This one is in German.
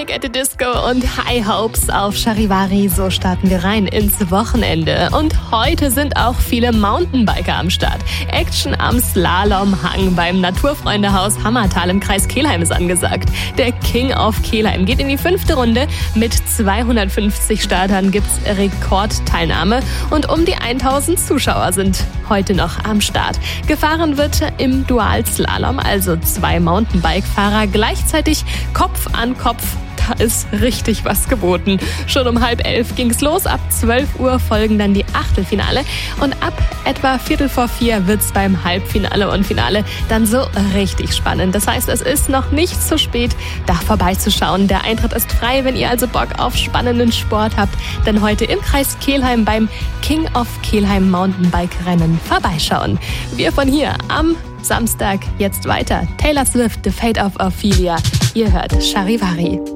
Panic at the Disco und High Hopes auf Charivari. So starten wir rein ins Wochenende. Und heute sind auch viele Mountainbiker am Start. Action am Slalomhang beim Naturfreundehaus Hammertal im Kreis Kelheim ist angesagt. Der King of Kelheim geht in die 5. Runde. Mit 250 Startern gibt's Rekordteilnahme und um die 1000 Zuschauer sind heute noch am Start. Gefahren wird im Dualslalom, also 2 Mountainbike-Fahrer gleichzeitig Kopf an Kopf. Da ist richtig was geboten. Schon um 10:30 ging's los. Ab 12 Uhr folgen dann die Achtelfinale. Und ab etwa 3:45 wird's beim Halbfinale und Finale dann so richtig spannend. Das heißt, es ist noch nicht zu spät, da vorbeizuschauen. Der Eintritt ist frei, wenn ihr also Bock auf spannenden Sport habt. Dann heute im Kreis Kelheim beim King of Kelheim Mountainbike-Rennen vorbeischauen. Wir von hier am Samstag jetzt weiter. Taylor Swift, The Fate of Ophelia. Ihr hört Charivari.